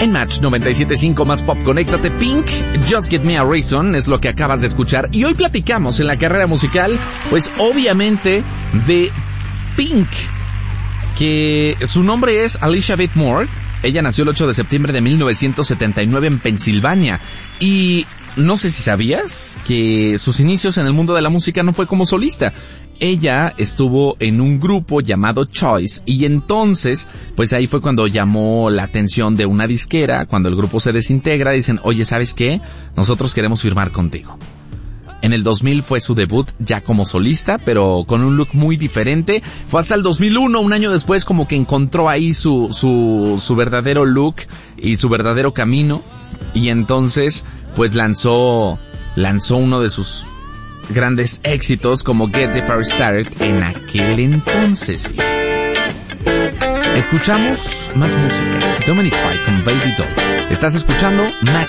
en Match 97.5 más pop. Conéctate. Pink, Just Give Me a Reason es lo que acabas de escuchar. Y hoy platicamos en la carrera musical, pues obviamente de Pink, que su nombre es Alicia Beth Moore. Ella nació el 8 de septiembre de 1979 en Pensilvania. Y no sé si sabías que sus inicios en el mundo de la música no fue como solista. Ella estuvo en un grupo llamado Choice y entonces, pues ahí fue cuando llamó la atención de una disquera. Cuando el grupo se desintegra, dicen, oye, ¿sabes qué? Nosotros queremos firmar contigo. En el 2000 fue su debut ya como solista, pero con un look muy diferente. Fue hasta el 2001, un año después, como que encontró ahí su verdadero look y su verdadero camino. Y entonces, pues lanzó uno de sus grandes éxitos como Get the Party Started en aquel entonces. Escuchamos más música. Dominic Fike con Baby Doll. Estás escuchando Match